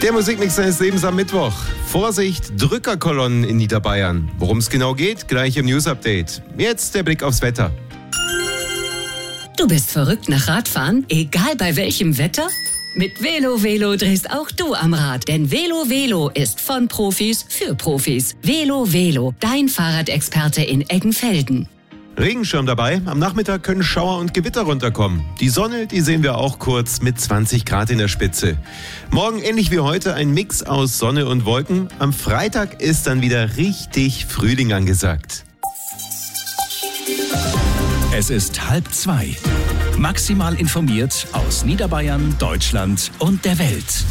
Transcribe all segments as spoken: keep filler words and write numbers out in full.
Der Musikmix seines Lebens am Mittwoch. Vorsicht, Drückerkolonnen in Niederbayern. Worum es genau geht, gleich im News-Update. Jetzt der Blick aufs Wetter. Du bist verrückt nach Radfahren, egal bei welchem Wetter? Mit Velo Velo drehst auch du am Rad, denn Velo Velo ist von Profis für Profis. Velo Velo, dein Fahrradexperte in Eggenfelden. Regenschirm dabei. Am Nachmittag können Schauer und Gewitter runterkommen. Die Sonne, die sehen wir auch kurz mit zwanzig Grad in der Spitze. Morgen ähnlich wie heute ein Mix aus Sonne und Wolken. Am Freitag ist dann wieder richtig Frühling angesagt. Es ist halb zwei. Maximal informiert aus Niederbayern, Deutschland und der Welt.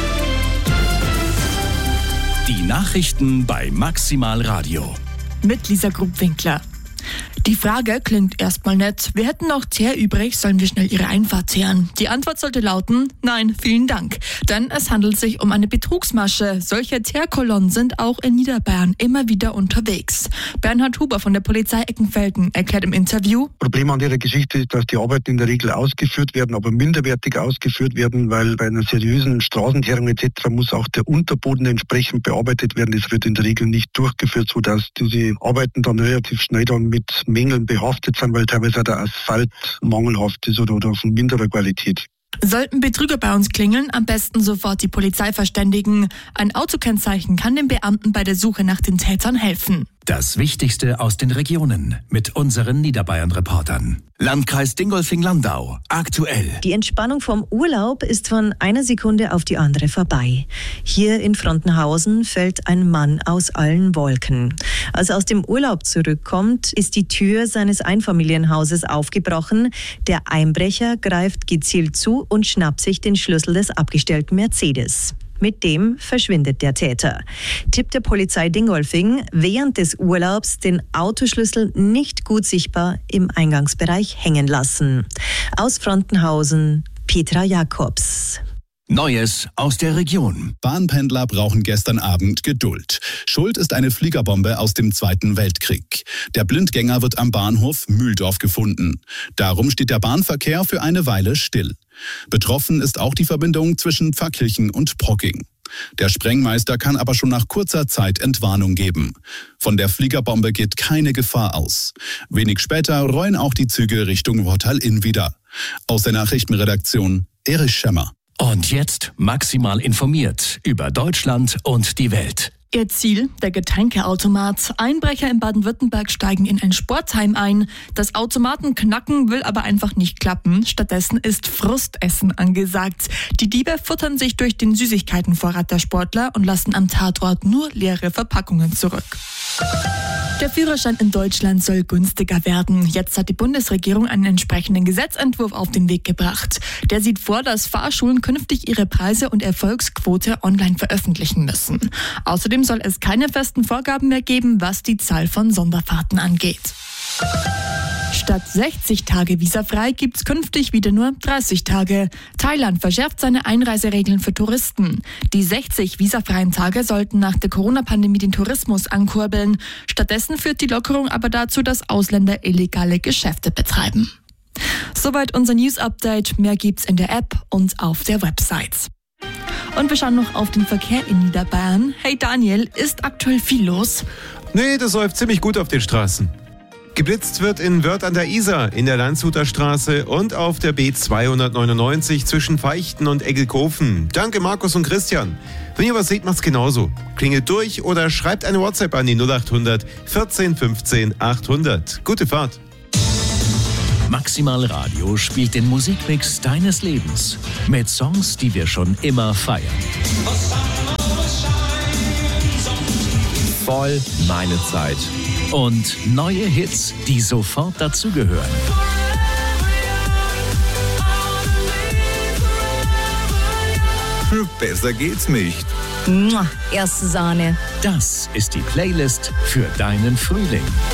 Die Nachrichten bei Maximal Radio. Mit Lisa Grupp-Winkler. Die Frage klingt erstmal nett. Wir hätten noch Teer übrig, sollen wir schnell Ihre Einfahrt teeren? Die Antwort sollte lauten, nein, vielen Dank. Denn es handelt sich um eine Betrugsmasche. Solche Teerkolonnen sind auch in Niederbayern immer wieder unterwegs. Bernhard Huber von der Polizei Eggenfelden erklärt im Interview: Problem an der Geschichte ist, dass die Arbeiten in der Regel ausgeführt werden, aber minderwertig ausgeführt werden, weil bei einer seriösen Straßenteerung et cetera muss auch der Unterboden entsprechend bearbeitet werden. Das wird in der Regel nicht durchgeführt, sodass diese Arbeiten dann relativ schnell dann mit Mängeln behaftet sind, weil teilweise auch der Asphalt mangelhaft ist oder, oder von minderer Qualität. Sollten Betrüger bei uns klingeln, am besten sofort die Polizei verständigen. Ein Autokennzeichen kann den Beamten bei der Suche nach den Tätern helfen. Das Wichtigste aus den Regionen mit unseren Niederbayern-Reportern. Landkreis Dingolfing-Landau, aktuell. Die Entspannung vom Urlaub ist von einer Sekunde auf die andere vorbei. Hier in Frontenhausen fällt ein Mann aus allen Wolken. Als er aus dem Urlaub zurückkommt, ist die Tür seines Einfamilienhauses aufgebrochen. Der Einbrecher greift gezielt zu und schnappt sich den Schlüssel des abgestellten Mercedes. Mit dem verschwindet der Täter. Tipp der Polizei Dingolfing: während des Urlaubs den Autoschlüssel nicht gut sichtbar im Eingangsbereich hängen lassen. Aus Frontenhausen, Petra Jakobs. Neues aus der Region. Bahnpendler brauchen gestern Abend Geduld. Schuld ist eine Fliegerbombe aus dem Zweiten Weltkrieg. Der Blindgänger wird am Bahnhof Mühldorf gefunden. Darum steht der Bahnverkehr für eine Weile still. Betroffen ist auch die Verbindung zwischen Pfarrkirchen und Progging. Der Sprengmeister kann aber schon nach kurzer Zeit Entwarnung geben. Von der Fliegerbombe geht keine Gefahr aus. Wenig später rollen auch die Züge Richtung Wottal-Inn wieder. Aus der Nachrichtenredaktion Erich Schemmer. Und jetzt maximal informiert über Deutschland und die Welt. Ihr Ziel, der Getränkeautomat. Einbrecher in Baden-Württemberg steigen in ein Sportheim ein. Das Automatenknacken will aber einfach nicht klappen. Stattdessen ist Frustessen angesagt. Die Diebe futtern sich durch den Süßigkeitenvorrat der Sportler und lassen am Tatort nur leere Verpackungen zurück. Der Führerschein in Deutschland soll günstiger werden. Jetzt hat die Bundesregierung einen entsprechenden Gesetzentwurf auf den Weg gebracht. Der sieht vor, dass Fahrschulen künftig ihre Preise und Erfolgsquote online veröffentlichen müssen. Außerdem soll es keine festen Vorgaben mehr geben, was die Zahl von Sonderfahrten angeht. Statt sechzig Tage visafrei gibt's künftig wieder nur dreißig Tage. Thailand verschärft seine Einreiseregeln für Touristen. Die sechzig visafreien Tage sollten nach der Corona-Pandemie den Tourismus ankurbeln. Stattdessen führt die Lockerung aber dazu, dass Ausländer illegale Geschäfte betreiben. Soweit unser News-Update. Mehr gibt's in der App und auf der Website. Und wir schauen noch auf den Verkehr in Niederbayern. Hey Daniel, ist aktuell viel los? Nee, das läuft ziemlich gut auf den Straßen. Geblitzt wird in Wörth an der Isar, in der Landshuter Straße und auf der B zweihundertneunundneunzig zwischen Feichten und Eggelkofen. Danke Markus und Christian. Wenn ihr was seht, macht's genauso. Klingelt durch oder schreibt eine WhatsApp an die null acht hundert vierzehn fünfzehn achthundert. Gute Fahrt. Maximal Radio spielt den Musikmix deines Lebens mit Songs, die wir schon immer feiern. Voll meine Zeit. Und neue Hits, die sofort dazugehören. Besser geht's nicht. Mua, erste Sahne. Das ist die Playlist für deinen Frühling.